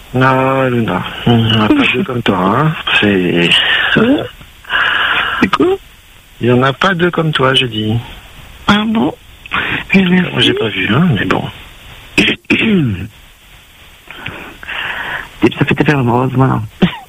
Non, Luna, on n'a pas deux comme toi, hein. C'est quoi? Il n'y en a pas deux comme toi, je dis. Ah bon? Moi, j'ai pas vu, hein, mais bon. Ça fait faire rose, voilà.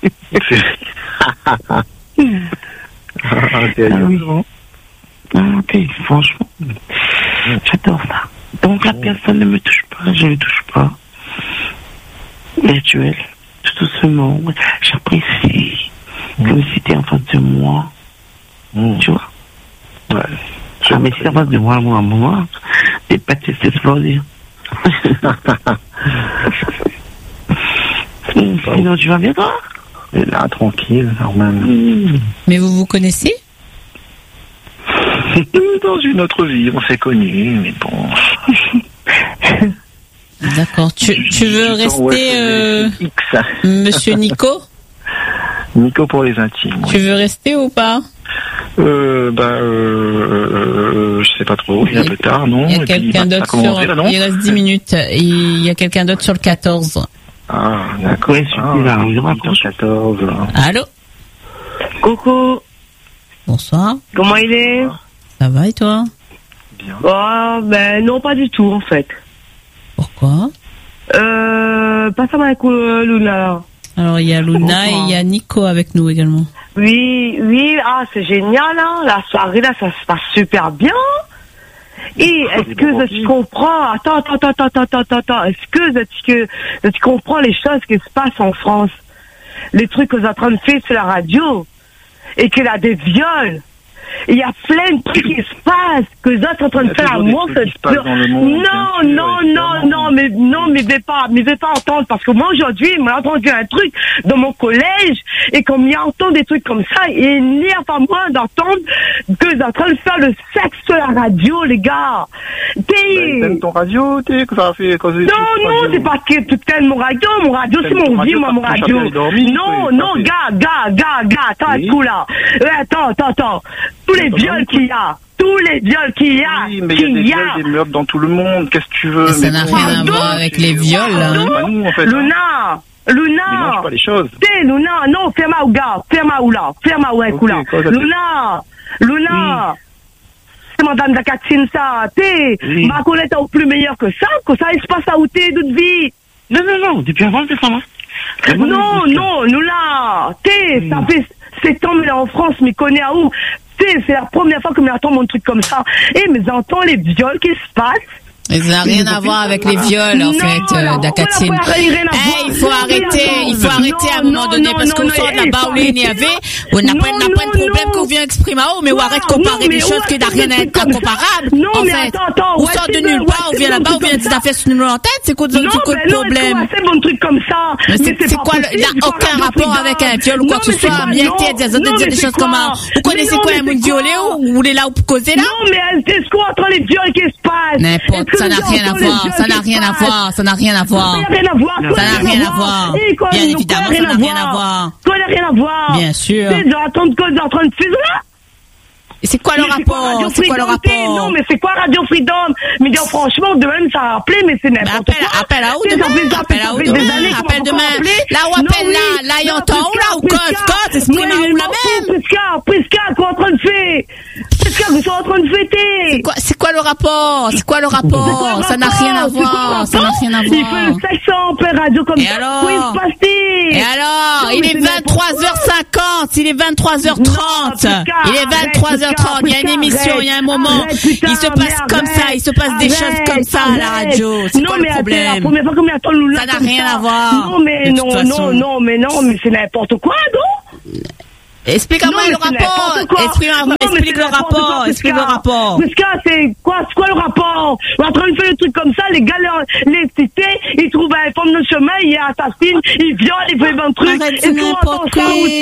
Ok, franchement, j'adore ça. Donc la personne ne me touche pas, je ne le touche pas. Virtuel, tout doucement, j'apprécie, comme si tu es en face de moi. Tu vois? Ouais. Mais si tu es en face de moi, t'es pas testé, c'est pas dire. Sinon, tu vas bien, toi? Et là, tranquille, normal. Mais vous vous connaissez? Dans une autre vie, on s'est connus, mais bon. D'accord. Tu veux rester, Monsieur Nico? Nico pour les intimes. Tu veux rester ou pas? Je sais pas trop. Il est un peu tard, non? Il y a quelqu'un d'autre sur. Il reste 10 minutes. Il y a quelqu'un d'autre sur le 14. Ah, d'accord. Oui, là, on raccroche. 14. Allô? Coucou. Bonsoir. Comment il est? Ça va et toi? Bien. Oh, ben non, pas du tout, en fait. Pourquoi? Pas ça avec Luna. Alors, il y a Luna et il y a Nico avec nous également. Oui, ah, c'est génial, hein. La soirée, là, ça se passe super bien. Et est-ce que tu comprends? Attends. Est-ce que tu comprends les choses qui se passent en France? Les trucs que vous êtes en train de faire sur la radio? Et qu'il y a des viols? Il y a plein de trucs qui se passent, que vous êtes en train de faire à moi. Non, mais vais pas entendre, parce que moi aujourd'hui, il m'a entendu un truc dans mon collège, et comme il entend des trucs comme ça, il n'y a pas moins d'entendre que vous êtes en train de faire le sexe sur la radio, les gars. T'aimes ton radio, que ça a fait causer. Non, c'est pas que tu aimes mon radio c'est mon vie, moi, mon radio. Non, gars, attends, tout là. Attends. Tous les viols qu'il y a. Oui, mais il y a des meurtres dans tout le monde. Qu'est-ce que tu veux? Ça n'a rien à voir avec les viols, là. Nous, en fait, Luna. Mélange pas les choses. Luna, non, ferme-moi ou gars. Ferme-moi ou là. Luna. C'est madame Dakatine, ça. Ma collègue est au plus meilleur que ça il se passe à où t'es, toute vie. Non, depuis avant, c'est ça, moi. Non, Luna. Ça fait 7 ans, mais là en France, mais connais à où? C'est la première fois que j'entends mon truc comme ça. Mais j'entends les viols qui se passent. Mais ça n'a rien à voir avec les viols, en fait, Dakatine. Il faut arrêter à un moment donné, parce qu'on sort de là-bas où il y avait, on n'a pas de problème qu'on vient exprimer, mais on arrête de comparer des choses qui n'ont rien à être comparables. En fait, on sort de nulle part, on vient là-bas, on vient des affaires sur nous en tête, c'est quoi le problème? C'est bon truc comme ça. C'est quoi, il n'y a aucun rapport avec un viol ou quoi que ce soit, mais il y a des choses comme ça. Vous connaissez quoi, un monde violé, ou vous voulez là ou pour causer là? Non, mais est-ce qu'on entend les viols qui se passent? N'importe. Ça n'a rien à voir. Bien évidemment, ça n'a rien à voir. Bien sûr. T'es en train de faire là? C'est quoi le rapport? Non, mais c'est quoi Radio Freedom? Mais dire franchement, demain, ça a appelé, mais c'est n'importe quoi. Appelle à où demain? Appelle demain. Là où appelle là, il entend où là ou code, exprime à où la même? Prisca, quoi en train de faire? Prisca, vous êtes en train de fêter. C'est quoi le rapport? Ça n'a rien à voir. Il fait le 700 per radio comme ça. Et alors? Il est 23h50, il est 23h30. Il est 23h30. Il y a une émission, il y a un moment. Il se passe comme ça, il se passe des choses comme ça à la radio. C'est quoi le problème? La première fois que m'attend Lula. Ça n'a rien à voir. Non, mais c'est n'importe quoi, non? Explique-moi le rapport. Explique le rapport. Prisca, c'est quoi le rapport? On est en train de faire des trucs comme ça, les gars, les cités, ils trouvent un forme de chemin, ils assassinent, ils violent, ils font un truc. Arrête n'importe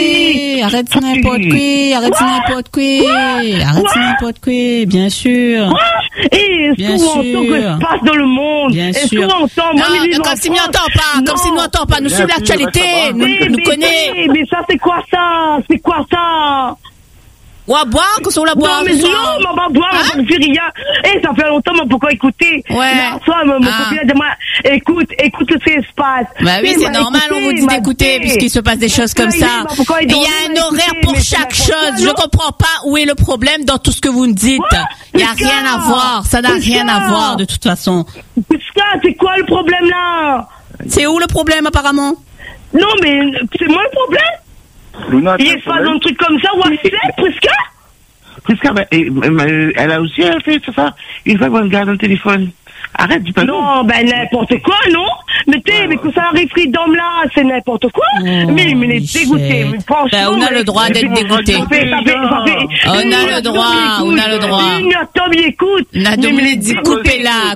quoi, bien sûr. Quoi? Et est-ce qu'on entend que se passe dans le monde? Est-ce qu'on entend? Comme si nous n'entendons pas, nous suivons l'actualité, nous connaissons. Mais ça, c'est quoi ça? Ou à boire, que sur la boire. Non, mais non, on va boire, on ne fait rien. Et ça fait longtemps, mais pourquoi écouter? Ouais. Toi, mon copine a dit, écoute ce qui se passe. Bah oui, c'est normal, on vous dit d'écouter, puisqu'il se passe des choses comme ça. Il y a un horaire pour chaque chose. Je comprends pas où est le problème dans tout ce que vous me dites. Il y a rien à voir. Ça n'a rien à voir, de toute façon. Prisca, c'est quoi le problème, là? C'est où le problème, apparemment? Non, mais c'est moi le problème. Luna, il se passe un truc comme ça, WhatsApp, Prisca? Prisca, elle a aussi fait ça. Une fois qu'on regarde le téléphone. Arrête, dis pas non. Ben n'importe quoi, non? Mais mais que ça arrive d'homme là, c'est n'importe quoi. Mais il est dégoûté. Mais franchement, on a le droit d'être dégoûté. On a le droit. Tom, il écoute. Nadom me dit coupez-la.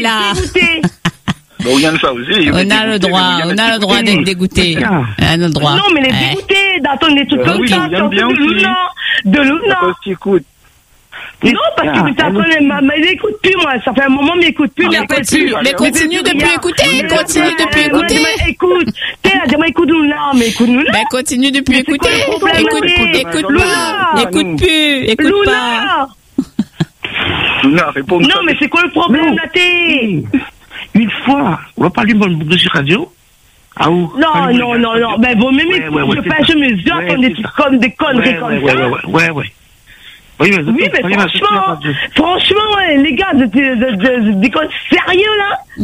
On a le droit d'être dégoûté. On a le droit. Non, mais il est dégoûté d'entendre des trucs comme ça. De Luna. Non, parce que mais il écoute plus, moi. Ça fait un moment, mais il écoute plus. Mais continue de plus écouter. Écoute. Dis-moi, écoute Luna, mais écoute Luna. Ben, continue de plus écouter. Écoute pas. Luna, réponds. Non, mais c'est quoi le problème, Naté? Une fois, on va parler de mon boucle sur radio. Ah où? Non. Ben, vous même, je me comme des trucs comme des conneries comme ça. Ouais. Oui, mais franchement, les gars, des connes sérieux,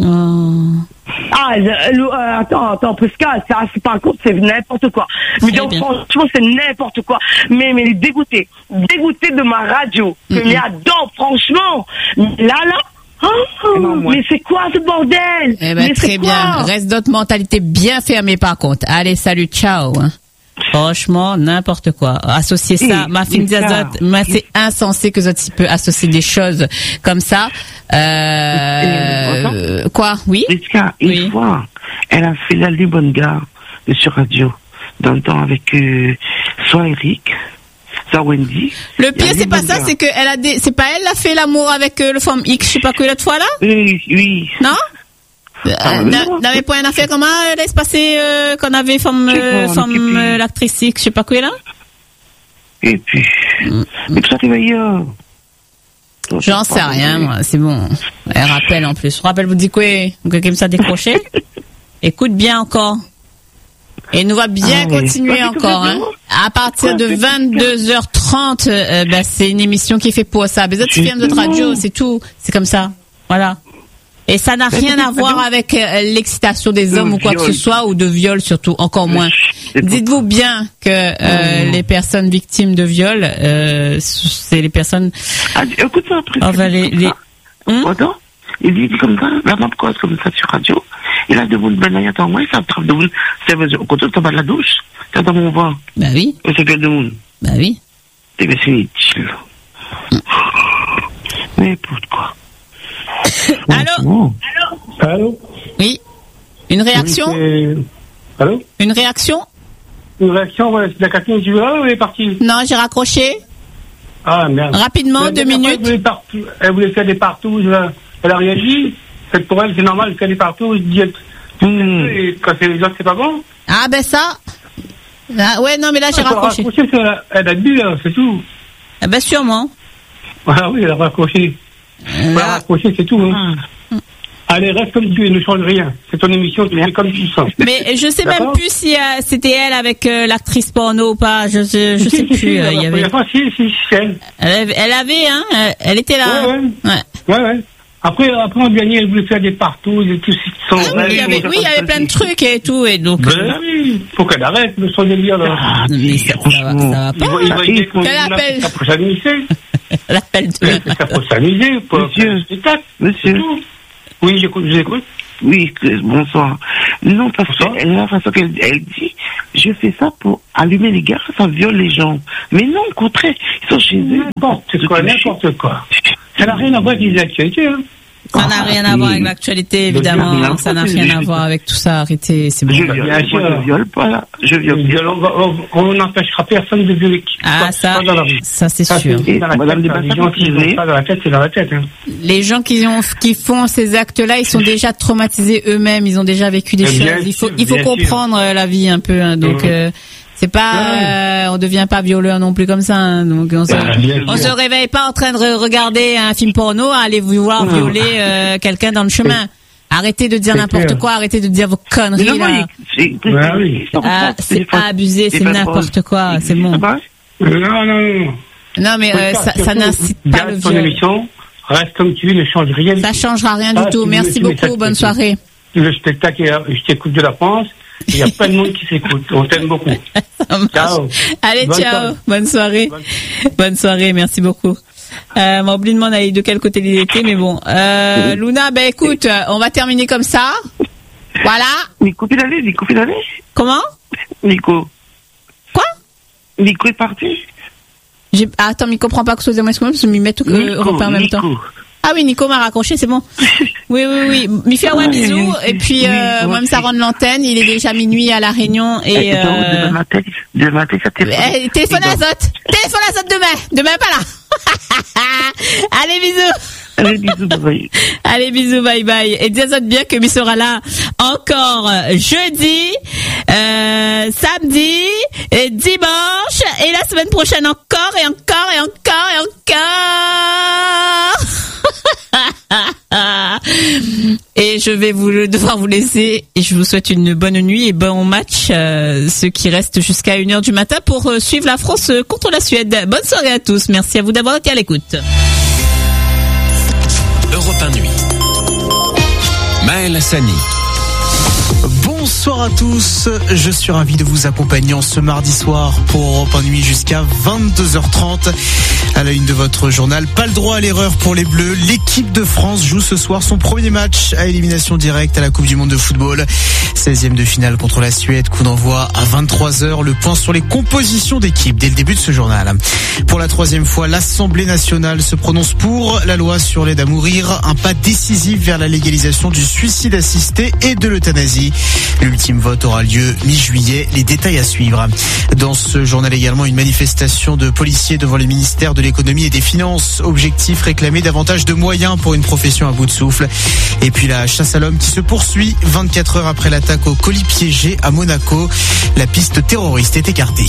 là? Attends, Prisca, ça, c'est pas court, c'est n'importe quoi. Mais donc, franchement, c'est n'importe quoi. Mais il est dégoûté de ma radio. Que il y a dedans, franchement. Là, mais c'est quoi ce bordel? Eh ben, très bien. Reste d'autres mentalités bien fermées, par contre. Allez, salut, ciao. Franchement, n'importe quoi. Associer ça, ma fille c'est insensé que Zoti peut associer des choses comme ça. Quoi? Oui? Une fois, elle a fait la bonne gare sur radio, dans le temps avec soit Eric, soit Wendy. Le pire, c'est pas ça, c'est que c'est pas elle qui a fait l'amour avec le femme X, je sais pas quoi l'autre fois là? Oui. Non? N'avait pas une affaire comment laisse passer qu'on avait l'actrice X, je sais pas quoi là. Et puis mais tout ça t'es meilleur. J'en sais rien moi, c'est bon. Elle rappelle en plus. Rappelle vous dit quoi? Quelqu'un ça décroché? Écoute bien encore. Et nous va bien continuer encore à partir de 22h30 c'est une émission qui est faite pour ça. Les autres films de radio, c'est tout, c'est comme ça. Voilà. Et ça n'a rien à voir avec l'excitation des hommes ou quoi que ce soit, ou de viol surtout, encore moins. Dites-vous bien que les personnes victimes de viol, c'est les personnes... écoute ça, après. Il dit comme ça, la même cause comme ça sur radio. Il a de vous ben là, attends, moi, ça trappe de vous. C'est quand tu vas à la douche, c'est dans mon vent. Bah oui. C'est quel de monde. Bah oui. Eh bien, c'est inutile. Mais pourquoi? Allô? Oui. Une réaction? Allô? Une réaction? Une réaction, ouais, c'est la Catherine qui veut, elle est partie. Non, j'ai raccroché. Ah, merde. Rapidement, 2 minutes. Elle voulait faire des partous, elle a réagi. C'est pour elle, c'est normal, faire des partous, je dis, et quand c'est les autres, c'est pas bon. Ah, ben ça. Ah, ouais, non, mais là, j'ai raccroché. Elle a bu, là, c'est tout. Ah, ben sûrement. Ah oui, elle a raccroché. Elle a raccroché, c'est tout, hein. Allez, reste comme tu es, ne change rien. C'est ton émission, tu es comme tu sens. Mais je sais même plus si c'était elle avec l'actrice porno ou pas. Je sais plus. Il y avait. Elle avait, elle était là. Ouais. Après, on gagnait, elle voulait faire des partous et tout. Il y avait plein de trucs et tout, et donc. Oui, faut qu'elle arrête le son délire, là. Ah, mais ça va pas. Qu'elle appelle. Ça peut s'amuser. L'appel de. Ça peut s'amuser, Monsieur. Oui, je vous écoute. Oui, bonsoir. Non, parce que la façon qu'elle dit, je fais ça pour allumer les gars, ça viole les gens. Mais non, au contraire, ils sont chez eux. N'importe quoi. Ça n'a rien à voir avec les actualités, hein. Ça n'a rien à voir avec l'actualité, évidemment. Ça n'a rien à voir avec tout ça. Arrêtez, c'est bon. Je viole pas. On n'empêchera personne de violer. Ah, ça c'est sûr. Madame pas dans la tête, c'est dans la tête, hein. Les gens qui font ces actes-là, ils sont déjà traumatisés eux-mêmes. Ils ont déjà vécu des choses. Il faut comprendre la vie un peu, hein. Donc, C'est pas, on devient pas violeur non plus comme ça, hein. Donc on se réveille pas en train de regarder un film porno, aller vouloir violer quelqu'un dans le chemin. Arrêtez de dire n'importe quoi, arrêtez de dire vos conneries là. C'est abusé, c'est n'importe quoi, c'est bon. Non mais ça n'incite pas le viol. Reste comme tu es, ne change rien. Ça changera rien du tout. Merci beaucoup, bonne soirée. Le spectacle, je t'écoute de la France. Il y a plein de monde qui s'écoute. On t'aime beaucoup. Ciao. Allez, ciao. Bonne soirée. Bonne soirée. Merci beaucoup. M'a oublié de demander de quel côté il était, mais bon. Luna, écoute, on va terminer comme ça. Voilà. Nico Pédalé. Comment? Nico. Quoi? Nico est parti. Attends, il comprend pas que ce soit moi, parce que m'y met tout Europe en même temps. Ah oui, Nico m'a raccroché, c'est bon. Oui. M'y fait un bisou, et puis, moi, ça rend l'antenne, il est déjà minuit à La Réunion, et demain, ça téléphone. Téléphone à Zot demain pas là. Allez, bisous. Allez, bisous, bye bye. Et dis-moi bien que il sera là encore jeudi, samedi, et dimanche, et la semaine prochaine encore, et encore. Et je vais devoir vous laisser, et je vous souhaite une bonne nuit et bon match, ceux qui restent jusqu'à 1h du matin pour suivre la France contre la Suède. Bonne soirée à tous. Merci à vous d'avoir été à l'écoute. Europe 1 Nuit. Maël Hassani. Bonsoir à tous, je suis ravi de vous accompagner en ce mardi soir pour Europe 1 Nuit jusqu'à 22h30. À la une de votre journal, pas le droit à l'erreur pour les Bleus. L'équipe de France joue ce soir son premier match à élimination directe à la Coupe du Monde de football. 16e de finale contre la Suède, coup d'envoi à 23h. Le point sur les compositions d'équipe dès le début de ce journal. Pour la troisième fois, l'Assemblée nationale se prononce pour la loi sur l'aide à mourir, un pas décisif vers la légalisation du suicide assisté et de l'euthanasie. L'ultime vote aura lieu mi-juillet. Les détails à suivre. Dans ce journal également, une manifestation de policiers devant les ministères de l'économie et des finances. Objectif, réclamer davantage de moyens pour une profession à bout de souffle. Et puis la chasse à l'homme qui se poursuit 24 heures après l'attaque au colis piégé à Monaco. La piste terroriste est écartée.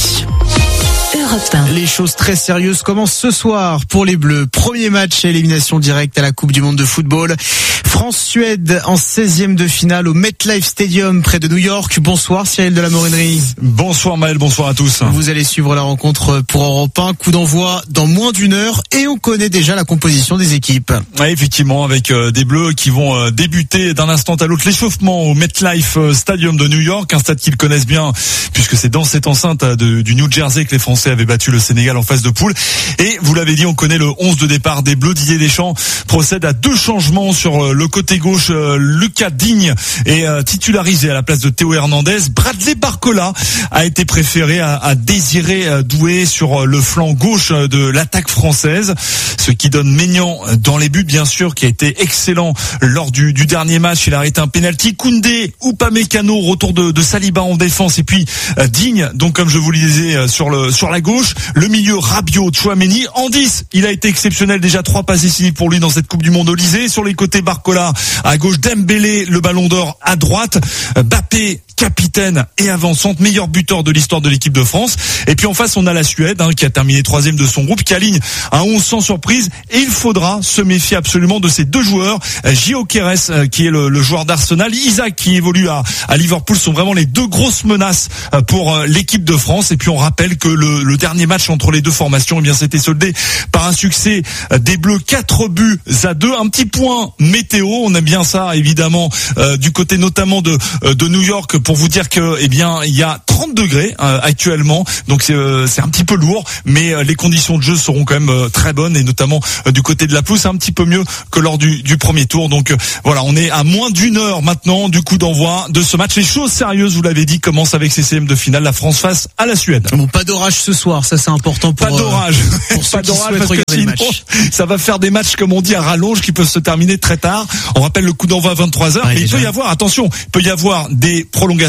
Les choses très sérieuses commencent ce soir pour les Bleus. Premier match à élimination directe à la Coupe du Monde de football. France-Suède en 16e de finale au MetLife Stadium près de New York. Bonsoir Cyril de la Morinerie. Bonsoir Maël, bonsoir à tous. Vous allez suivre la rencontre pour Europe 1. Coup d'envoi dans moins d'une heure et on connaît déjà la composition des équipes. Ouais, effectivement, avec des Bleus qui vont débuter d'un instant à l'autre l'échauffement au MetLife Stadium de New York, un stade qu'ils connaissent bien puisque c'est dans cette enceinte du New Jersey que les Français avaient battu le Sénégal en phase de poule. Et vous l'avez dit, on connaît le 11 de départ des Bleus. Didier Deschamps procède à 2 changements sur le côté gauche. Lucas Digne est titularisé à la place de Théo Hernandez. Bradley Barcola a été préféré à Désiré Doué sur le flanc gauche de l'attaque française, ce qui donne Maignan dans les buts, bien sûr, qui a été excellent lors du dernier match. Il a arrêté un penalty. Koundé, Upamecano, retour de Saliba en défense, et puis Digne, donc comme je vous le disais, sur la gauche. Le milieu, Rabiot, Tchouaméni. En 10, il a été exceptionnel, déjà 3 passes décisives pour lui dans cette Coupe du Monde au Lycée. Sur les côtés, Barcola à gauche, Dembélé, le ballon d'or à droite, Mbappé, capitaine et avançante, meilleur buteur de l'histoire de l'équipe de France. Et puis en face, on a la Suède, qui a terminé 3e de son groupe, qui aligne un 11 sans surprise. Et il faudra se méfier absolument de ces 2 joueurs. Gio Queiroz, qui est le joueur d'Arsenal, Isaac, qui évolue à Liverpool, sont vraiment les 2 grosses menaces pour l'équipe de France. Et puis on rappelle que le dernier match entre les 2 formations, eh bien, c'était soldé par un succès des Bleus, 4-2. Un petit point météo, on aime bien ça, évidemment, du côté notamment de New York, pour vous dire que, eh bien, il y a 30 degrés actuellement, donc c'est un petit peu lourd, mais les conditions de jeu seront quand même très bonnes, et notamment du côté de la pelouse, c'est un petit peu mieux que lors du premier tour. Donc voilà, on est à moins d'une heure maintenant du coup d'envoi de ce match. Les choses sérieuses, vous l'avez dit, commencent avec ces 16e de finale, la France face à la Suède. Bon, pas d'orage ce soir, ça c'est important pour pas d'orage, pour ceux pas qui d'orage, souhaitent regarder le match. Ça va faire des matchs, comme on dit, à rallonge, qui peuvent se terminer très tard. On rappelle le coup d'envoi à 23h, mais il peut y avoir, attention, il peut y avoir des prolongations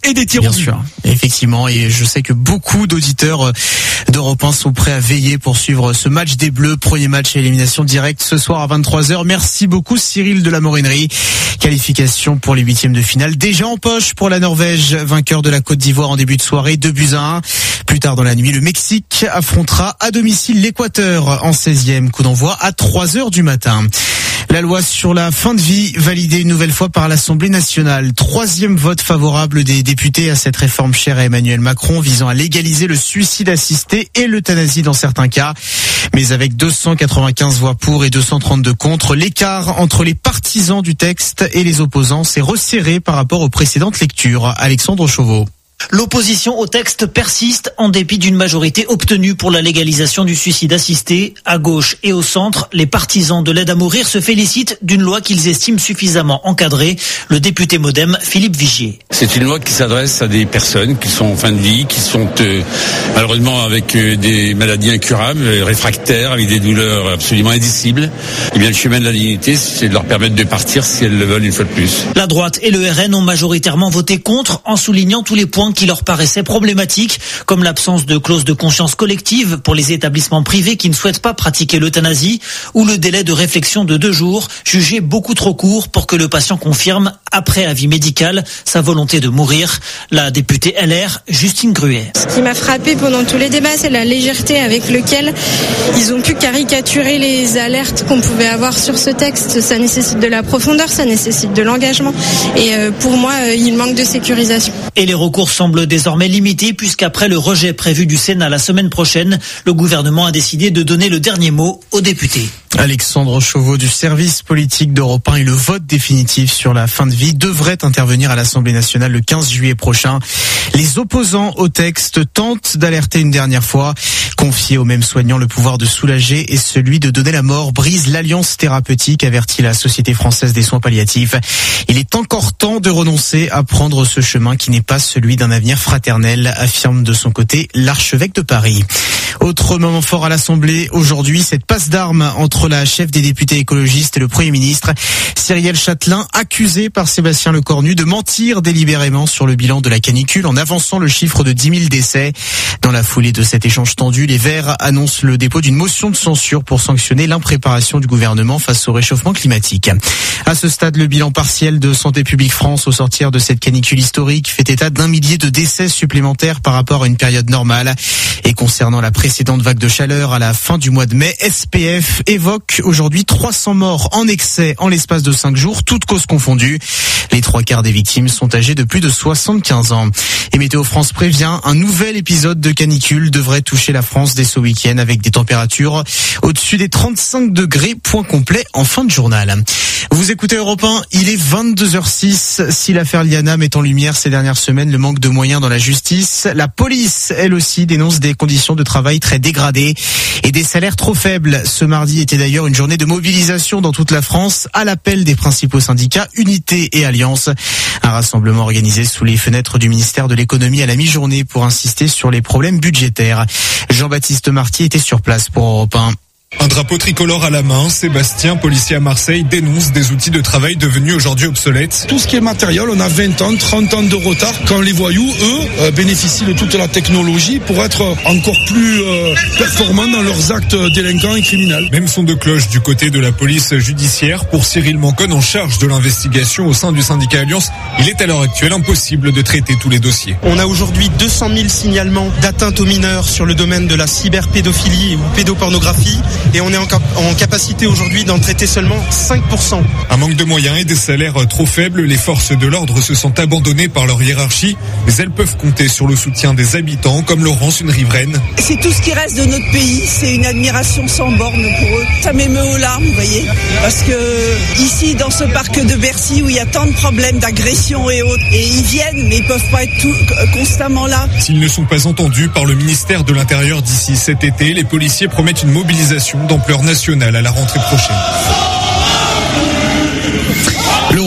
et des tirs au but. Bien sûr, effectivement, et je sais que beaucoup d'auditeurs d'Europe 1 sont prêts à veiller pour suivre ce match des Bleus, premier match à élimination directe ce soir à 23h. Merci beaucoup Cyril de la Morinerie. Qualification pour les 8e de finale déjà en poche pour la Norvège, vainqueur de la Côte d'Ivoire en début de soirée, 2-1. Plus tard dans la nuit, le Mexique affrontera à domicile l'Équateur en 16e, coup d'envoi à 3h du matin. La loi sur la fin de vie validée une nouvelle fois par l'Assemblée nationale. 3e vote favorable des députés à cette réforme chère à Emmanuel Macron visant à légaliser le suicide assisté et l'euthanasie dans certains cas. Mais avec 295 voix pour et 232 contre, l'écart entre les partisans du texte et les opposants s'est resserré par rapport aux précédentes lectures. Alexandre Chauveau. L'opposition au texte persiste en dépit d'une majorité obtenue pour la légalisation du suicide assisté. À gauche et au centre, les partisans de l'aide à mourir se félicitent d'une loi qu'ils estiment suffisamment encadrée. Le député MoDem, Philippe Vigier. C'est une loi qui s'adresse à des personnes qui sont en fin de vie, qui sont malheureusement avec des maladies incurables, réfractaires, avec des douleurs absolument indicibles. Et bien le chemin de la dignité, c'est de leur permettre de partir si elles le veulent une fois de plus. La droite et le RN ont majoritairement voté contre en soulignant tous les points qui leur paraissaient problématiques, comme l'absence de clause de conscience collective pour les établissements privés qui ne souhaitent pas pratiquer l'euthanasie, ou le délai de réflexion de 2 jours, jugé beaucoup trop court pour que le patient confirme, après avis médical, sa volonté de mourir. La députée LR, Justine Gruet. Ce qui m'a frappé pendant tous les débats, c'est la légèreté avec laquelle ils ont pu caricaturer les alertes qu'on pouvait avoir sur ce texte. Ça nécessite de la profondeur, ça nécessite de l'engagement. Et pour moi, il manque de sécurisation. Et les recours semble désormais limité puisqu'après le rejet prévu du Sénat la semaine prochaine, le gouvernement a décidé de donner le dernier mot aux députés. Alexandre Chauveau du service politique d'Europe 1 et le vote définitif sur la fin de vie devrait intervenir à l'Assemblée nationale le 15 juillet prochain. Les opposants au texte tentent d'alerter une dernière fois. Confier aux mêmes soignants le pouvoir de soulager et celui de donner la mort brise l'alliance thérapeutique, avertit la Société française des soins palliatifs. Il est encore temps de renoncer à prendre ce chemin qui n'est pas celui d'un avenir fraternel, affirme de son côté l'archevêque de Paris. Autre moment fort à l'Assemblée aujourd'hui, cette passe d'armes entre la chef des députés écologistes et le Premier ministre. Cyrielle Châtelain, accusée par Sébastien Lecornu de mentir délibérément sur le bilan de la canicule en avançant le chiffre de 10 000 décès. Dans la foulée de cet échange tendu, les Verts annoncent le dépôt d'une motion de censure pour sanctionner l'impréparation du gouvernement face au réchauffement climatique. À ce stade, le bilan partiel de Santé publique France au sortir de cette canicule historique fait état d'1 millier de décès supplémentaires par rapport à une période normale. Et concernant la précédente vague de chaleur à la fin du mois de mai, SPF évoque aujourd'hui 300 morts en excès en l'espace de 5 jours, toutes causes confondues. Les 3/4 des victimes sont âgées de plus de 75 ans. Et Météo France prévient, un nouvel épisode de canicule devrait toucher la France dès ce week-end avec des températures au-dessus des 35 degrés, point complet en fin de journal. Vous écoutez Europe 1, il est 22h06. Si l'affaire Liana met en lumière ces dernières semaines le manque de moyens dans la justice, la police, elle aussi, dénonce des conditions de travail très dégradées et des salaires trop faibles. Ce mardi était d'ailleurs une journée de mobilisation dans toute la France à l'appel des principaux syndicats Unité et Alliance. Un rassemblement organisé sous les fenêtres du ministère de l'économie à la mi-journée pour insister sur les problèmes budgétaires. Jean-Baptiste Marty était sur place pour Europe 1. Un drapeau tricolore à la main, Sébastien, policier à Marseille, dénonce des outils de travail devenus aujourd'hui obsolètes. Tout ce qui est matériel, on a 20 ans, 30 ans de retard. Quand les voyous, eux, bénéficient de toute la technologie pour être encore plus performants dans leurs actes délinquants et criminels. Même son de cloche du côté de la police judiciaire. Pour Cyril Mancon, en charge de l'investigation au sein du syndicat Alliance, il est à l'heure actuelle impossible de traiter tous les dossiers. On a aujourd'hui 200 000 signalements d'atteinte aux mineurs sur le domaine de la cyberpédophilie ou pédopornographie. Et on est en capacité aujourd'hui d'en traiter seulement 5%. Un manque de moyens et des salaires trop faibles, les forces de l'ordre se sentent abandonnées par leur hiérarchie, mais elles peuvent compter sur le soutien des habitants, comme Laurence, une riveraine. C'est tout ce qui reste de notre pays, c'est une admiration sans borne pour eux. Ça m'émeut aux larmes, vous voyez, parce que ici, dans ce parc de Bercy, où il y a tant de problèmes d'agression et autres, et ils viennent, mais ils peuvent pas être constamment là. S'ils ne sont pas entendus par le ministère de l'Intérieur d'ici cet été, les policiers promettent une mobilisation d'ampleur nationale à la rentrée prochaine.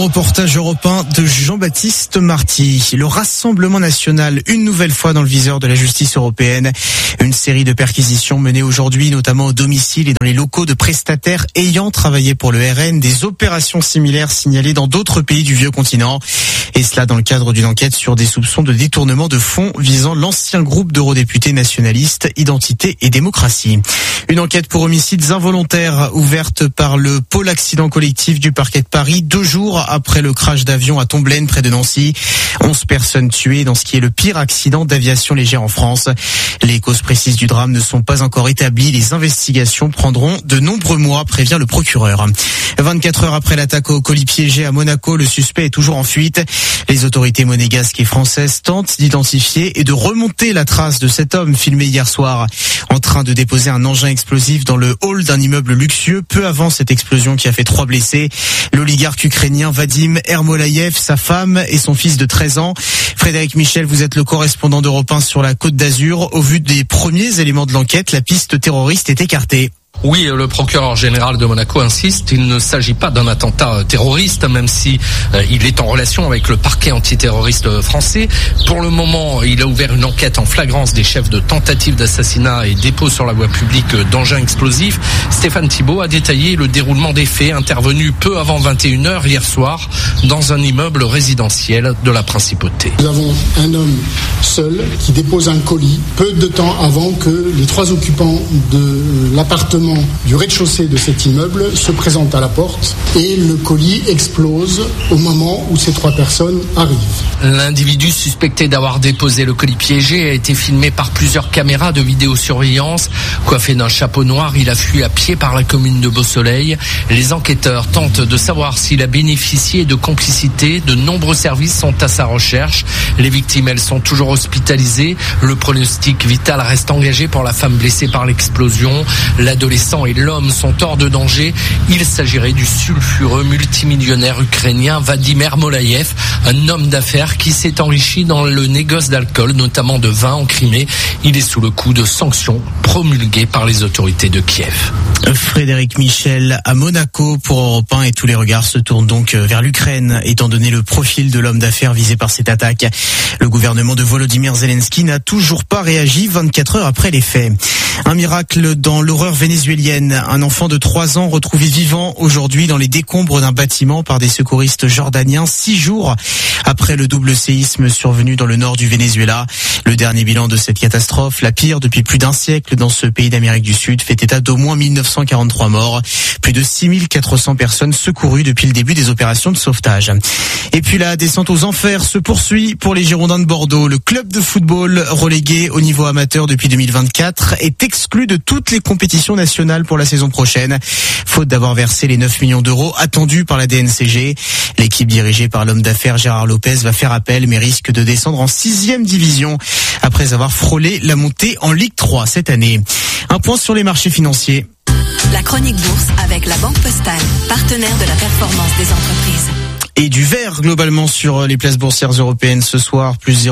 reportage européen de Jean-Baptiste Marty. Le Rassemblement national, une nouvelle fois dans le viseur de la justice européenne. Une série de perquisitions menées aujourd'hui, notamment au domicile et dans les locaux de prestataires ayant travaillé pour le RN. Des opérations similaires signalées dans d'autres pays du vieux continent. Et cela dans le cadre d'une enquête sur des soupçons de détournement de fonds visant l'ancien groupe d'eurodéputés nationalistes Identité et Démocratie. Une enquête pour homicides involontaires ouverte par le pôle accident collectif du parquet de Paris 2 jours après le crash d'avion à Tomblaine près de Nancy. 11 personnes tuées dans ce qui est le pire accident d'aviation légère en France. Les causes précises du drame ne sont pas encore établies. Les investigations prendront de nombreux mois, prévient le procureur. 24 heures après l'attaque au colis piégé à Monaco, le suspect est toujours en fuite. Les autorités monégasques et françaises tentent d'identifier et de remonter la trace de cet homme filmé hier soir en train de déposer un engin explosif dans le hall d'un immeuble luxueux peu avant cette explosion qui a fait 3 blessés. L'oligarque ukrainien Vadim Ermolaïev, sa femme et son fils de 13 ans. Frédéric Michel, vous êtes le correspondant d'Europe 1 sur la Côte d'Azur. Au vu des premiers éléments de l'enquête, la piste terroriste est écartée. Oui, le procureur général de Monaco insiste, il ne s'agit pas d'un attentat terroriste, même si il est en relation avec le parquet antiterroriste français. Pour le moment, il a ouvert une enquête en flagrance des chefs de tentative d'assassinat et dépôt sur la voie publique d'engins explosifs. Stéphane Thibault a détaillé le déroulement des faits intervenus peu avant 21h hier soir dans un immeuble résidentiel de la Principauté. Nous avons un homme seul qui dépose un colis peu de temps avant que les 3 occupants de l'appartement du rez-de-chaussée de cet immeuble se présente à la porte et le colis explose au moment où ces 3 personnes arrivent. L'individu suspecté d'avoir déposé le colis piégé a été filmé par plusieurs caméras de vidéosurveillance. Coiffé d'un chapeau noir, il a fui à pied par la commune de Beausoleil. Les enquêteurs tentent de savoir s'il a bénéficié de complicité. De nombreux services sont à sa recherche. Les victimes, elles, sont toujours hospitalisées. Le pronostic vital reste engagé pour la femme blessée par l'explosion. L'adolescent et l'homme sont hors de danger. Il s'agirait du sulfureux multimillionnaire ukrainien Vadim Ermolaïev, un homme d'affaires qui s'est enrichi dans le négoce d'alcool, notamment de vin en Crimée. Il est sous le coup de sanctions promulguées par les autorités de Kiev. Frédéric Michel à Monaco pour Europe 1 et tous les regards se tournent donc vers l'Ukraine, étant donné le profil de l'homme d'affaires visé par cette attaque. Le gouvernement de Volodymyr Zelensky n'a toujours pas réagi 24 heures après les faits. Un miracle dans l'horreur vénézuélienne. Un enfant de 3 ans retrouvé vivant aujourd'hui dans les décombres d'un bâtiment par des secouristes jordaniens 6 jours après le double séisme survenu dans le nord du Venezuela. Le dernier bilan de cette catastrophe, la pire depuis plus d'un siècle dans ce pays d'Amérique du Sud, fait état d'au moins 1943 morts. Plus de 6400 personnes secourues depuis le début des opérations de sauvetage. Et puis la descente aux enfers se poursuit pour les Girondins de Bordeaux. Le club de football relégué au niveau amateur depuis 2024 est exclu de toutes les compétitions nationales pour la saison prochaine, faute d'avoir versé les 9 millions d'euros attendus par la DNCG. L'équipe dirigée par l'homme d'affaires Gérard Lopez va faire appel mais risque de descendre en 6e division après avoir frôlé la montée en Ligue 3 cette année. Un point sur les marchés financiers. La chronique bourse avec la Banque Postale, partenaire de la performance des entreprises. Et du vert globalement sur les places boursières européennes ce soir, plus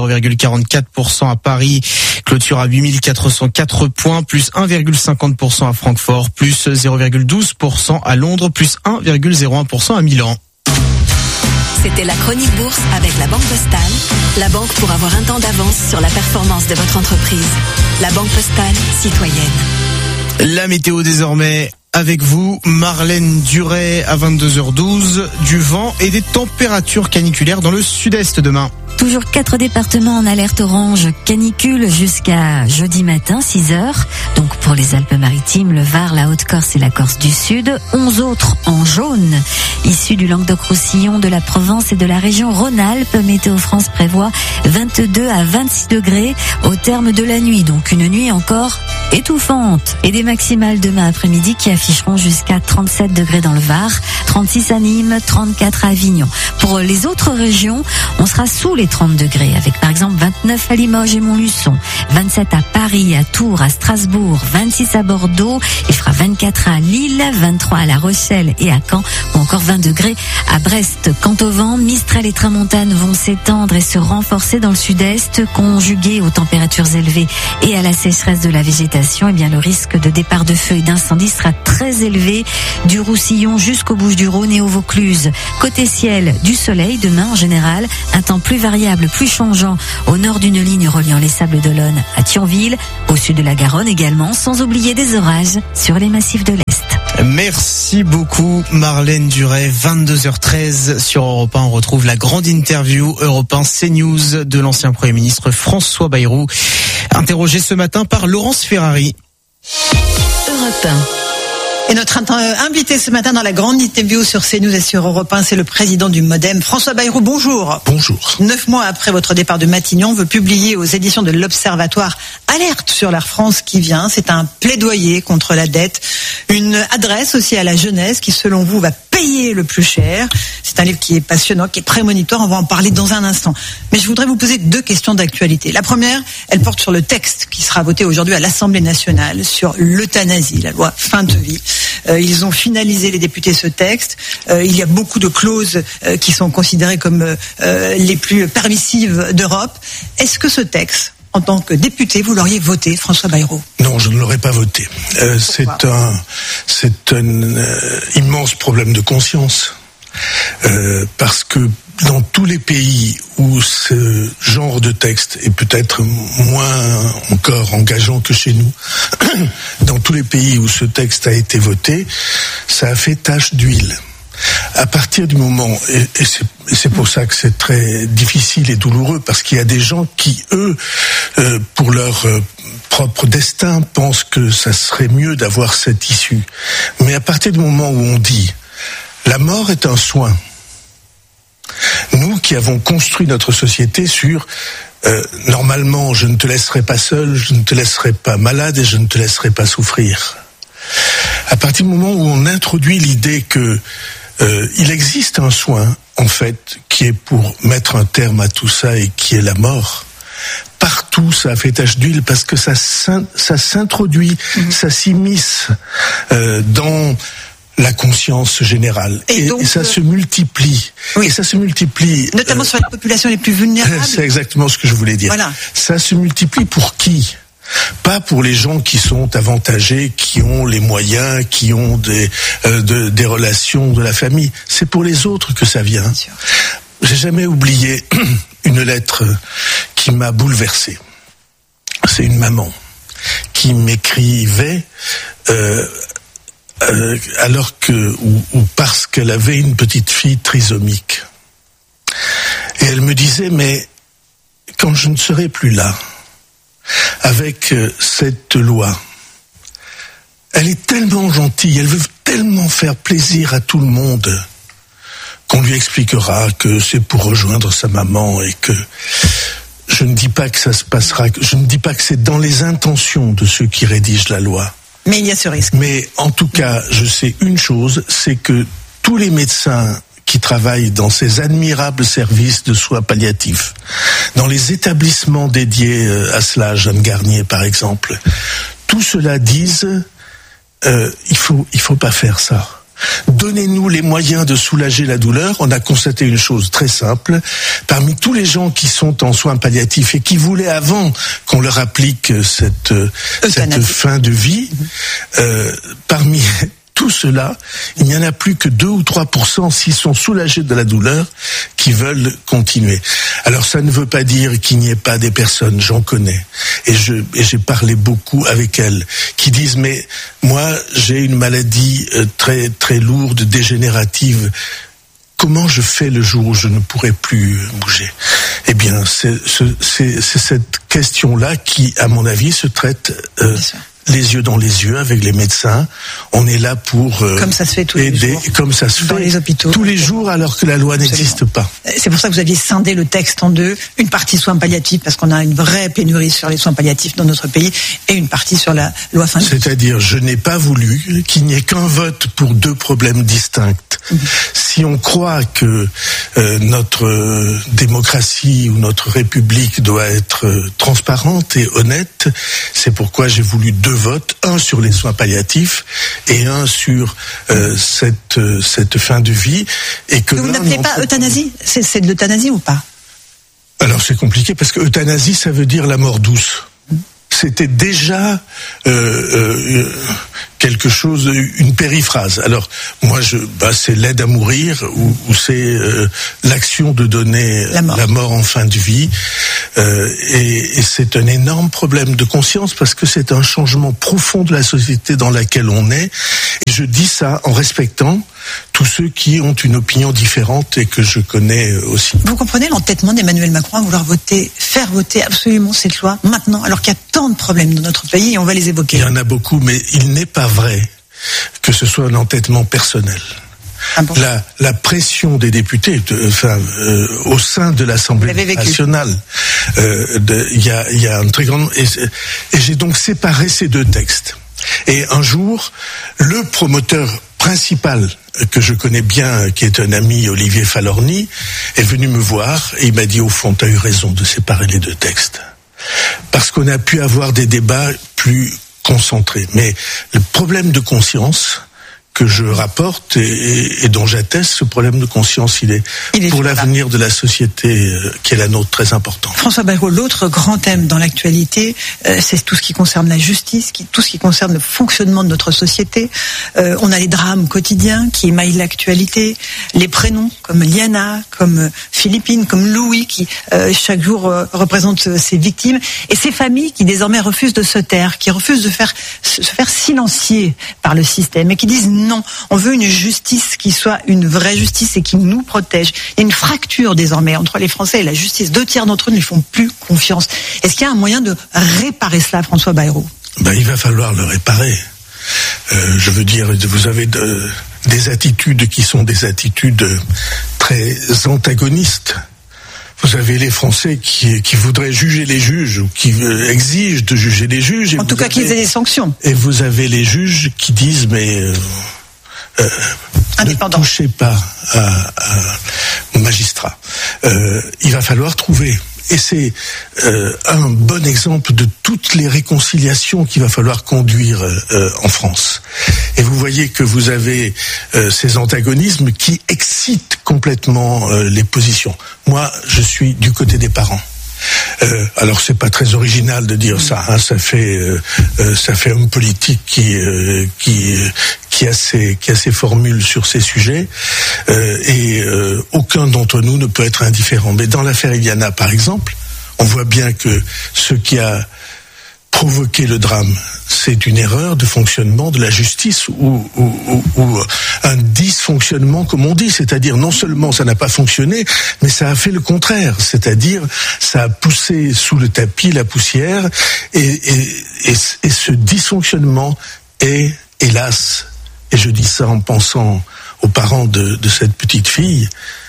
0,44% à Paris, clôture à 8404 points, plus 1,50% à Francfort, plus 0,12% à Londres, plus 1,01% à Milan. C'était la chronique bourse avec la Banque Postale, la banque pour avoir un temps d'avance sur la performance de votre entreprise. La Banque Postale, citoyenne. La météo désormais avec vous, Marlène Duret à 22h12, du vent et des températures caniculaires dans le sud-est demain. Toujours 4 départements en alerte orange canicule jusqu'à jeudi matin, 6h. Donc pour les Alpes-Maritimes, le Var, la Haute-Corse et la Corse du Sud. 11 autres en jaune, issus du Languedoc-Roussillon, de la Provence et de la région Rhône-Alpes. Météo France prévoit 22 à 26 degrés au terme de la nuit. Donc une nuit encore étouffante. Et des maximales demain après-midi qui afficheront jusqu'à 37 degrés dans le Var, 36 à Nîmes, 34 à Avignon. Pour les autres régions, on sera sous les 30 degrés, avec par exemple 29 à Limoges et Montluçon, 27 à Paris, à Tours, à Strasbourg, 26 à Bordeaux, il fera 24 à Lille, 23 à La Rochelle et à Caen, ou encore 20 degrés à Brest. Quant au vent, Mistral et Tramontane vont s'étendre et se renforcer dans le sud-est, conjugués aux températures élevées et à la sécheresse de la végétation. Eh bien, le risque de départ de feu et d'incendie sera très élevé, du Roussillon jusqu'aux Bouches-du-Rhône et au Vaucluse. Côté ciel, du soleil demain en général, un temps plus variable, plus changeant au nord d'une ligne reliant les Sables d'Olonne à Thionville, au sud de la Garonne également, sans oublier des orages sur les massifs de l'Est. Merci beaucoup Marlène Duret. 22h13 sur Europe 1, on retrouve la grande interview Europe 1 CNews de l'ancien Premier ministre François Bayrou, interrogé ce matin par Laurence Ferrari. Europe 1. Et notre invité ce matin dans la grande interview sur CNews et sur Europe 1, c'est le président du MoDem, François Bayrou. Bonjour. Bonjour. 9 mois après votre départ de Matignon, veut publier aux éditions de l'Observatoire Alerte sur l'Air France qui vient. C'est un plaidoyer contre la dette, une adresse aussi à la jeunesse qui, selon vous, va payer le plus cher. C'est un livre qui est passionnant, qui est prémonitoire. On va en parler dans un instant. Mais je voudrais vous poser 2 questions d'actualité. La première, elle porte sur le texte qui sera voté aujourd'hui à l'Assemblée nationale sur l'euthanasie, la loi fin de vie. Ils ont finalisé, les députés, ce texte. Il y a beaucoup de clauses qui sont considérées comme les plus permissives d'Europe. Est-ce que ce texte, en tant que député, vous l'auriez voté, François Bayrou? Non, je ne l'aurais pas voté. C'est un immense problème de conscience. Parce que dans tous les pays où ce genre de texte est peut-être moins encore engageant que chez nous, dans tous les pays où ce texte a été voté, ça a fait tache d'huile. À partir du moment, et c'est pour ça que c'est très difficile et douloureux, parce qu'il y a des gens qui, eux, pour leur propre destin, pensent que ça serait mieux d'avoir cette issue. Mais à partir du moment où on dit la mort est un soin, nous qui avons construit notre société sur normalement je ne te laisserai pas seul, je ne te laisserai pas malade et je ne te laisserai pas souffrir. À partir du moment où on introduit l'idée que il existe un soin en fait qui est pour mettre un terme à tout ça et qui est la mort, partout ça a fait tache d'huile parce que ça s'introduit, ça s'immisce dans la conscience générale. Et ça se multiplie. Oui. Et ça se multiplie. Notamment sur les populations les plus vulnérables. C'est exactement ce que je voulais dire. Voilà. Ça se multiplie pour qui ? Pas pour les gens qui sont avantagés, qui ont les moyens, qui ont des relations de la famille. C'est pour les autres que ça vient. J'ai jamais oublié une lettre qui m'a bouleversé. C'est une maman qui m'écrivait alors que ou parce qu'elle avait une petite fille trisomique. Et elle me disait, mais quand je ne serai plus là, avec cette loi, elle est tellement gentille, elle veut tellement faire plaisir à tout le monde, qu'on lui expliquera que c'est pour rejoindre sa maman et que je ne dis pas que ça se passera, je ne dis pas que c'est dans les intentions de ceux qui rédigent la loi. Mais il y a ce risque. Mais en tout cas, je sais une chose, c'est que tous les médecins qui travaillent dans ces admirables services de soins palliatifs, dans les établissements dédiés à cela, Jeanne Garnier par exemple, tout cela disent il faut pas faire ça. Donnez-nous les moyens de soulager la douleur. On a constaté une chose très simple. Parmi tous les gens qui sont en soins palliatifs et qui voulaient avant qu'on leur applique cette fin de vie, parmi tout cela, il n'y en a plus que 2 ou 3% s'ils sont soulagés de la douleur qui veulent continuer. Alors ça ne veut pas dire qu'il n'y ait pas des personnes, j'en connais, et j'ai parlé beaucoup avec elles, qui disent mais moi j'ai une maladie très très lourde, dégénérative. Comment je fais le jour où je ne pourrai plus bouger ? Eh bien, c'est cette question-là qui, à mon avis, se traite les yeux dans les yeux avec les médecins. On est là pour comme ça se fait tous les jours, comme ça se dans fait les hôpitaux tous les jours, alors que la loi n'existe pas. C'est pour ça que vous aviez scindé le texte en deux, une partie soins palliatifs parce qu'on a une vraie pénurie sur les soins palliatifs dans notre pays, et une partie sur la loi fin de vie. C'est-à-dire, je n'ai pas voulu qu'il n'y ait qu'un vote pour deux problèmes distincts. Si on croit que notre démocratie ou notre République doit être transparente et honnête, c'est pourquoi j'ai voulu deux votes, un sur les soins palliatifs et un sur cette fin de vie. Et que vous n'appelez pas euthanasie ? C'est de l'euthanasie ou pas ? Alors c'est compliqué parce que euthanasie, ça veut dire la mort douce. C'était déjà quelque chose, une périphrase. Alors moi, c'est l'aide à mourir ou c'est l'action de donner la mort en fin de vie. Et c'est un énorme problème de conscience parce que c'est un changement profond de la société dans laquelle on est. Et je dis ça en respectant tous ceux qui ont une opinion différente et que je connais aussi. Vous comprenez l'entêtement d'Emmanuel Macron à vouloir faire voter absolument cette loi maintenant, alors qu'il y a tant de problèmes dans notre pays et on va les évoquer. Il y en a beaucoup, mais il n'est pas vrai que ce soit un entêtement personnel. Ah bon ? La pression des députés, au sein de l'Assemblée nationale, il y a un très grand... Et j'ai donc séparé ces deux textes. Et un jour, le promoteur principal que je connais bien, qui est un ami, Olivier Falorni, est venu me voir et il m'a dit, au fond, tu as eu raison de séparer les deux textes. Parce qu'on a pu avoir des débats plus concentrés. Mais le problème de conscience que je rapporte et dont j'atteste, ce problème de conscience, il est pour l'avenir de la société qui est la nôtre très important. François Bayrou, l'autre grand thème dans l'actualité, c'est tout ce qui concerne la justice, tout ce qui concerne le fonctionnement de notre société. On a les drames quotidiens qui émaillent l'actualité, les prénoms comme Liana, comme Philippine, comme Louis, qui chaque jour représentent ces victimes, et ces familles qui désormais refusent de se taire, qui refusent de se faire silencier par le système, et qui disent non, on veut une justice qui soit une vraie justice et qui nous protège. Il y a une fracture désormais entre les Français et la justice. 2/3 d'entre eux ne lui font plus confiance. Est-ce qu'il y a un moyen de réparer cela, François Bayrou ? Il va falloir le réparer. Je veux dire, vous avez des attitudes qui sont des attitudes très antagonistes. Vous avez les Français qui voudraient juger les juges ou qui exigent de juger les juges. En tout cas, qu'ils aient des sanctions. Et vous avez les juges qui disent ne touchez pas aux magistrats. Il va falloir trouver. Et c'est un bon exemple de toutes les réconciliations qu'il va falloir conduire en France. Et vous voyez que vous avez ces antagonismes qui excitent complètement les positions. Moi, je suis du côté des parents. Alors c'est pas très original de dire ça, hein, ça fait homme politique qui a ses formules sur ces sujets, et aucun d'entre nous ne peut être indifférent. Mais dans l'affaire Iliana, par exemple, on voit bien que ce qui a provoquer le drame, c'est une erreur de fonctionnement de la justice ou un dysfonctionnement, comme on dit, c'est-à-dire non seulement ça n'a pas fonctionné, mais ça a fait le contraire, c'est-à-dire ça a poussé sous le tapis la poussière et ce dysfonctionnement est, hélas, et je dis ça en pensant aux parents de cette petite fille,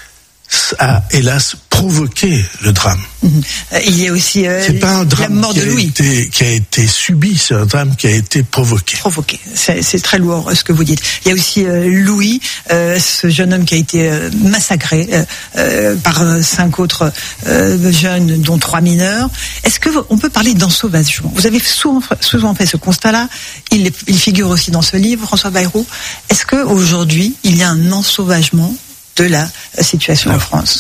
a hélas provoqué le drame. Il y a aussi c'est pas un drame la mort de Louis qui a été subi, c'est un drame qui a été provoqué. C'est très lourd ce que vous dites. Il y a aussi Louis, ce jeune homme qui a été massacré par 5 autres jeunes, dont 3 mineurs. Est-ce que on peut parler d'ensauvagement ? Vous avez souvent fait ce constat-là. Il figure aussi dans ce livre, François Bayrou. Est-ce que aujourd'hui il y a un ensauvagement de la situation en France?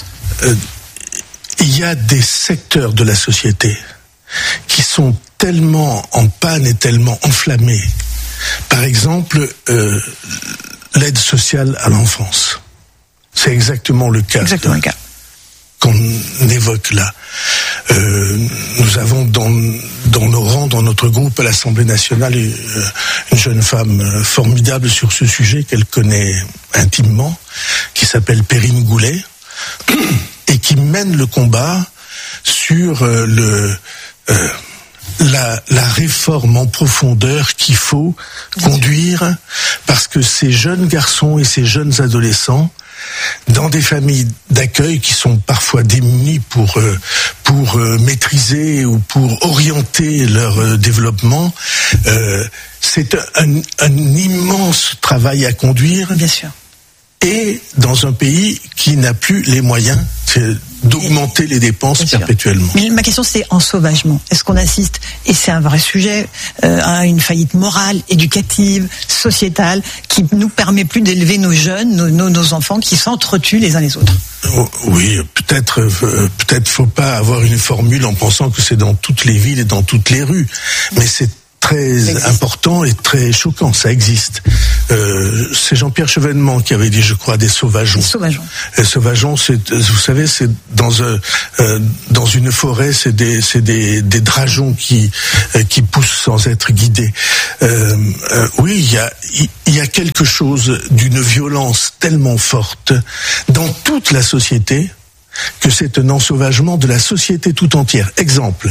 Il y a des secteurs de la société qui sont tellement en panne et tellement enflammés. Par exemple, l'aide sociale à l'enfance. C'est exactement le cas. Qu'on évoque là. Nous avons dans nos rangs, dans notre groupe à l'Assemblée nationale, une jeune femme formidable sur ce sujet qu'elle connaît intimement, qui s'appelle Perrine Goulet, et qui mène le combat sur la réforme en profondeur qu'il faut conduire, parce que ces jeunes garçons et ces jeunes adolescents, dans des familles d'accueil qui sont parfois démunies pour maîtriser ou pour orienter leur développement, c'est un immense travail à conduire. Bien sûr. Et dans un pays qui n'a plus les moyens d'augmenter les dépenses perpétuellement. Mais ma question, c'est ensauvagement. Est-ce qu'on assiste, et c'est un vrai sujet, à une faillite morale, éducative, sociétale, qui nous permet plus d'élever nos jeunes, nos enfants qui s'entretuent les uns les autres? Oui, peut-être faut pas avoir une formule en pensant que c'est dans toutes les villes et dans toutes les rues, mais c'est très important et très choquant, ça existe. C'est Jean-Pierre Chevènement qui avait dit, je crois, des sauvageons. Les sauvageons, vous savez, c'est dans une forêt, c'est des drageons qui poussent sans être guidés. Oui, il y a quelque chose d'une violence tellement forte dans toute la société que c'est un ensauvagement de la société tout entière. Exemple,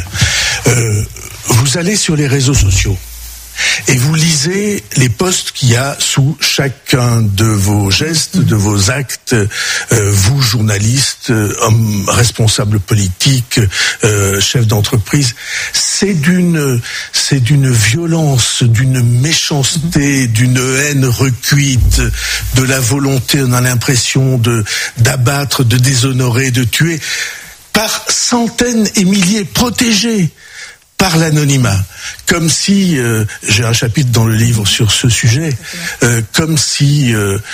vous allez sur les réseaux sociaux et vous lisez les posts qu'il y a sous chacun de vos gestes, de vos actes, vous journalistes, hommes responsables politiques, chefs d'entreprise. C'est d'une violence, d'une méchanceté, d'une haine recuite, de la volonté, on a l'impression d'abattre, de déshonorer, de tuer, par centaines et milliers, protégés par l'anonymat, comme si, j'ai un chapitre dans le livre sur ce sujet, comme si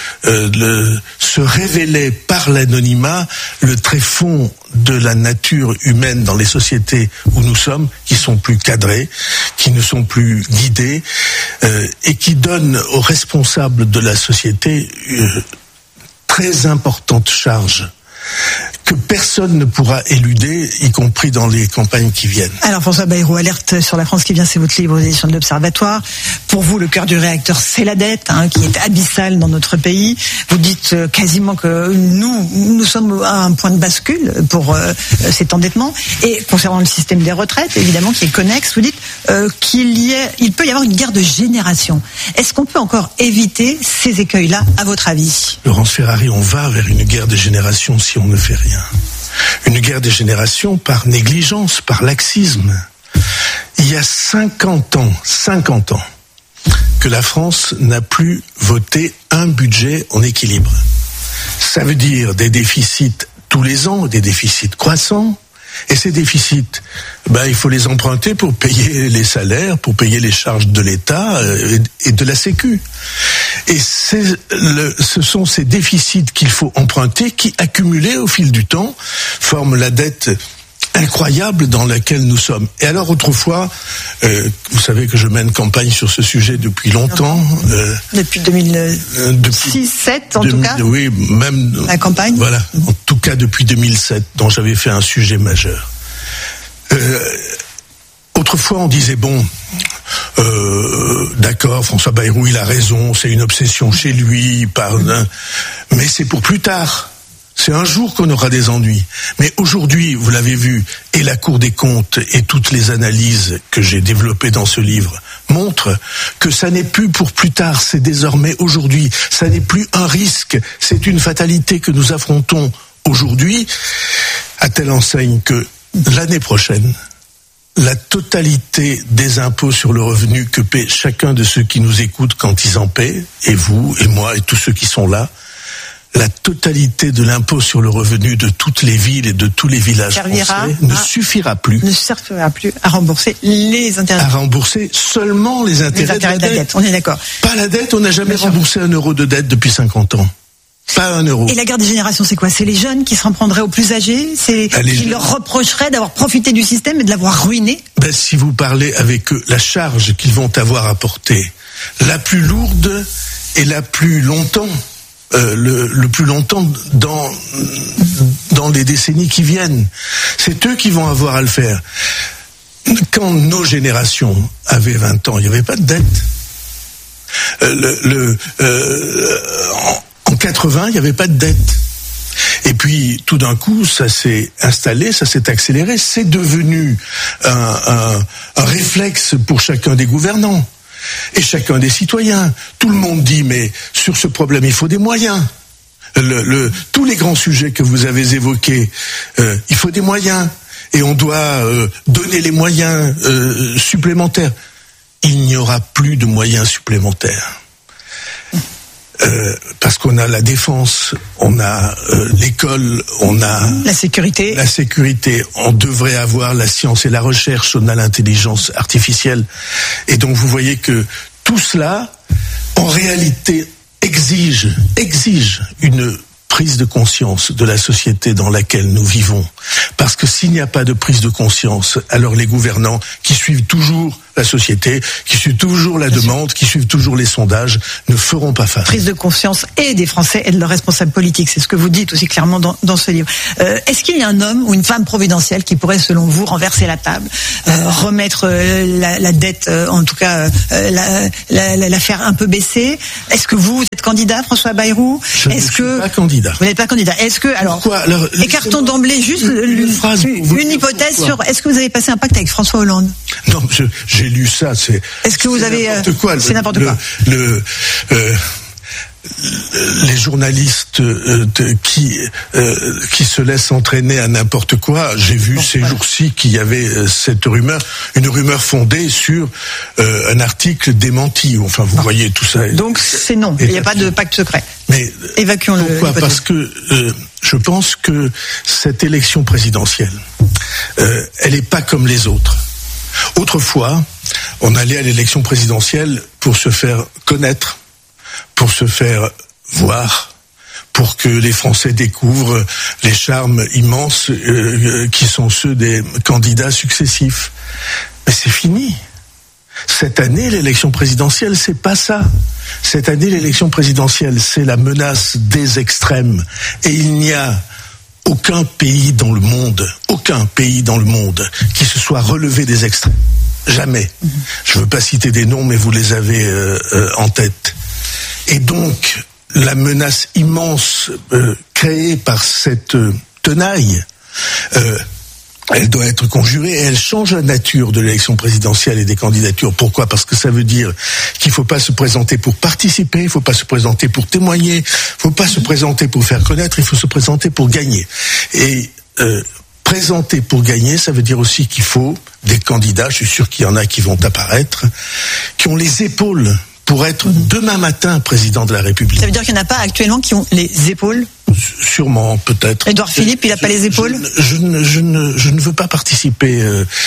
se révélait par l'anonymat le tréfonds de la nature humaine dans les sociétés où nous sommes, qui sont plus cadrées, qui ne sont plus guidées, et qui donnent aux responsables de la société très importante charge que personne ne pourra éluder, y compris dans les campagnes qui viennent. Alors François Bayrou, Alerte sur la France qui vient, c'est votre livre aux éditions de l'Observatoire. Pour vous, le cœur du réacteur, c'est la dette, qui est abyssale dans notre pays. Vous dites quasiment que nous sommes à un point de bascule pour cet endettement. Et concernant le système des retraites, évidemment, qui est connexe, vous dites qu'il peut y avoir une guerre de génération. Est-ce qu'on peut encore éviter ces écueils-là, à votre avis? Laurence Ferrari, on va vers une guerre de génération si on ne fait rien. Une guerre des générations par négligence, par laxisme. Il y a 50 ans, que la France n'a plus voté un budget en équilibre. Ça veut dire des déficits tous les ans, des déficits croissants. Et ces déficits, il faut les emprunter pour payer les salaires, pour payer les charges de l'État et de la Sécu. Et ce sont ces déficits qu'il faut emprunter qui, accumulés au fil du temps, forment la dette incroyable dans laquelle nous sommes. Et alors autrefois, vous savez que je mène campagne sur ce sujet depuis longtemps. Depuis 2006-2007 en tout cas. Oui, même la campagne. Voilà, en tout cas depuis 2007, dont j'avais fait un sujet majeur. Autrefois, on disait d'accord, François Bayrou, il a raison, c'est une obsession chez lui, mais c'est pour plus tard. C'est un jour qu'on aura des ennuis. Mais aujourd'hui, vous l'avez vu, et la Cour des comptes et toutes les analyses que j'ai développées dans ce livre montrent que ça n'est plus pour plus tard, c'est désormais aujourd'hui. Ça n'est plus un risque, c'est une fatalité que nous affrontons aujourd'hui, à telle enseigne que l'année prochaine, la totalité des impôts sur le revenu que paie chacun de ceux qui nous écoutent quand ils en paient, et vous, et moi, et tous ceux qui sont là, la totalité de l'impôt sur le revenu de toutes les villes et de tous les villages français ne suffira plus. Ne suffira plus à rembourser les intérêts. À rembourser seulement les intérêts de la dette. On est d'accord. Pas la dette, on n'a jamais remboursé 1 euro de dette depuis 50 ans. Pas 1 euro. Et la guerre des générations, c'est quoi? C'est les jeunes qui s'en prendraient aux plus âgés? C'est qui leur reprocheraient d'avoir profité du système et de l'avoir ruiné? Si vous parlez avec eux, la charge qu'ils vont avoir à porter, la plus lourde et la plus longtemps, le plus longtemps dans les décennies qui viennent. C'est eux qui vont avoir à le faire. Quand nos générations avaient 20 ans, il n'y avait pas de dette. En 80, il n'y avait pas de dette. Et puis, tout d'un coup, ça s'est installé, ça s'est accéléré. C'est devenu un réflexe pour chacun des gouvernants et chacun des citoyens. Tout le monde dit, mais sur ce problème, il faut des moyens. Tous les grands sujets que vous avez évoqués, il faut des moyens. Et on doit donner les moyens supplémentaires. Il n'y aura plus de moyens supplémentaires. Parce qu'on a la défense, on a l'école, on a la sécurité. La sécurité, on devrait avoir la science et la recherche, on a l'intelligence artificielle. Et donc vous voyez que tout cela, en réalité, exige une prise de conscience de la société dans laquelle nous vivons. Parce que s'il n'y a pas de prise de conscience, alors les gouvernants qui suivent toujours la société, qui suivent toujours la demande, qui suivent toujours les sondages, ne feront pas face. Prise de conscience et des Français et de leurs responsables politiques, c'est ce que vous dites aussi clairement dans ce livre. Est-ce qu'il y a un homme ou une femme providentielle qui pourrait, selon vous, renverser la table, remettre la dette, en tout cas la faire un peu baisser? Est-ce que vous êtes candidat, François Bayrou? Je ne suis pas candidat. Vous n'êtes pas candidat. Est-ce que, alors, écartons d'emblée juste une hypothèse sur, est-ce que vous avez passé un pacte avec François Hollande? Non, j'ai lu ça, c'est... Est-ce que vous avez... C'est n'importe quoi. Les journalistes qui se laissent entraîner à n'importe quoi, j'ai vu ces jours-ci qu'il y avait cette rumeur, une rumeur fondée sur un article démenti. Enfin, vous voyez tout ça. Donc c'est non, il n'y a pas de pacte secret. Mais évacuons-le. Pourquoi ? Parce que je pense que cette élection présidentielle, elle n'est pas comme les autres. Autrefois, on allait à l'élection présidentielle pour se faire connaître, pour se faire voir, pour que les Français découvrent les charmes immenses qui sont ceux des candidats successifs. Mais c'est fini. Cette année, l'élection présidentielle, c'est pas ça. Cette année, l'élection présidentielle, c'est la menace des extrêmes. Et il n'y a aucun pays dans le monde qui se soit relevé des extrêmes. Jamais. Je ne veux pas citer des noms, mais vous les avez en tête. Et donc, la menace immense créée par cette tenaille, elle doit être conjurée et elle change la nature de l'élection présidentielle et des candidatures. Pourquoi ? Parce que ça veut dire qu'il ne faut pas se présenter pour participer, il ne faut pas se présenter pour témoigner, il ne faut pas se présenter pour faire connaître, il faut se présenter pour gagner. Et présenter pour gagner, ça veut dire aussi qu'il faut des candidats, je suis sûr qu'il y en a qui vont apparaître, qui ont les épaules pour être demain matin président de la République. Ça veut dire qu'il n'y en a pas actuellement qui ont les épaules ? Sûrement, peut-être. Édouard Philippe, il n'a pas les épaules ? Je ne veux pas participer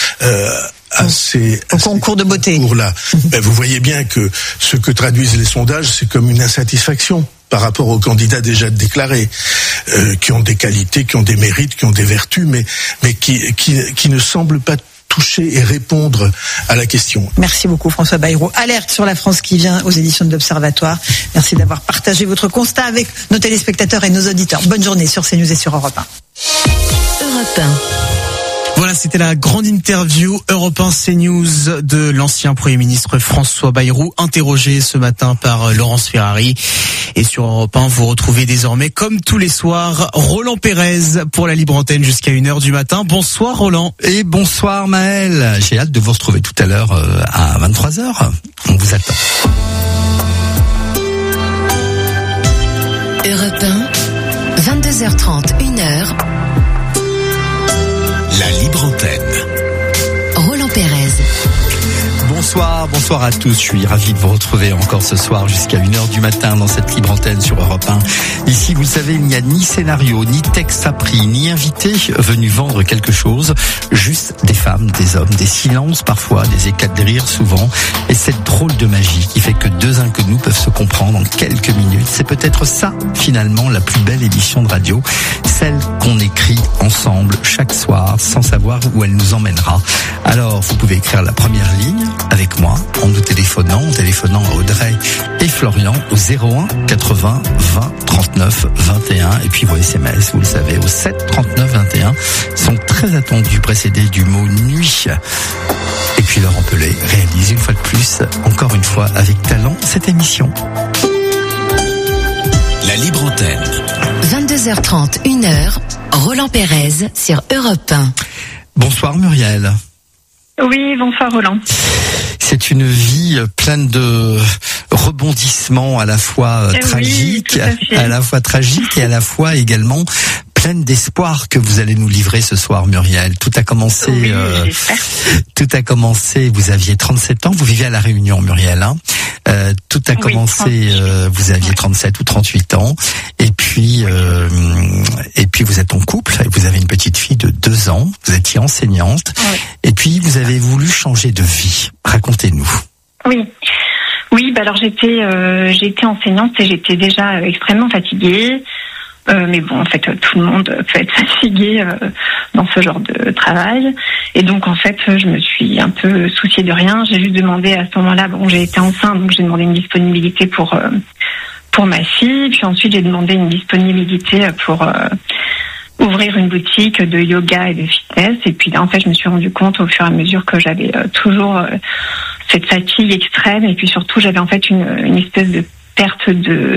à ces concours de beauté. Concours-là. Ben, vous voyez bien que ce que traduisent les sondages, c'est comme une insatisfaction par rapport aux candidats déjà déclarés, qui ont des qualités, qui ont des mérites, qui ont des vertus, mais qui ne semblent pas toucher et répondre à la question. Merci beaucoup François Bayrou. Alerte sur la France qui vient aux éditions de l'Observatoire. Merci d'avoir partagé votre constat avec nos téléspectateurs et nos auditeurs. Bonne journée sur CNews et sur Europe 1. Europe 1. Voilà, c'était la grande interview Europe 1 CNews de l'ancien Premier ministre François Bayrou, interrogé ce matin par Laurence Ferrari. Et sur Europe 1, vous retrouvez désormais, comme tous les soirs, Roland Pérez pour la libre antenne jusqu'à 1h du matin. Bonsoir Roland. Et bonsoir Maël. J'ai hâte de vous retrouver tout à l'heure à 23h. On vous attend. Europe 1, 22h30, 1h. La libre antenne. Roland Pérez. Bonsoir à tous. Je suis ravi de vous retrouver encore ce soir jusqu'à 1h du matin dans cette libre antenne sur Europe 1. Ici, vous le savez, il n'y a ni scénario, ni texte appris, ni invité venu vendre quelque chose. Juste des femmes, des hommes, des silences parfois, des éclats de rire souvent. Et cette drôle de magie qui fait que deux inconnus peuvent se comprendre en quelques minutes. C'est peut-être ça, finalement, la plus belle émission de radio. Celle qu'on écrit ensemble chaque soir sans savoir où elle nous emmènera. Alors, vous pouvez écrire la première ligne avec moi en nous téléphonant à Audrey et Florian au 01 80 20 39 21 et puis vos SMS, vous le savez, au 7 39 21 sont très attendus, précédés du mot nuit. Et puis Laurent Pelé réalise une fois de plus, encore une fois avec talent, cette émission. La libre antenne. 22h. 11h30, 1h, Roland Pérez sur Europe 1. Bonsoir Muriel. Oui, bonsoir Roland. C'est une vie pleine de rebondissements à la fois tragiques, à la fois tragiques et à la fois également pleine d'espoir que vous allez nous livrer ce soir, Muriel. Tout a commencé, vous aviez 37 ans, vous vivez à La Réunion, Muriel, hein. Tout a commencé, vous aviez 37 ou 38 ans, et puis vous êtes en couple, vous avez une petite fille de 2 ans, vous étiez enseignante, et puis vous avez voulu changer de vie. Racontez-nous. Oui, alors j'étais enseignante et j'étais déjà extrêmement fatiguée. Mais bon, en fait, tout le monde peut être fatigué dans ce genre de travail. Et donc, en fait, je me suis un peu souciée de rien. J'ai juste demandé à ce moment-là, j'ai été enceinte, donc j'ai demandé une disponibilité pour ma fille. Puis ensuite, j'ai demandé une disponibilité pour ouvrir une boutique de yoga et de fitness. Et puis là, en fait, je me suis rendu compte au fur et à mesure que j'avais toujours cette fatigue extrême. Et puis surtout, j'avais en fait une espèce de perte de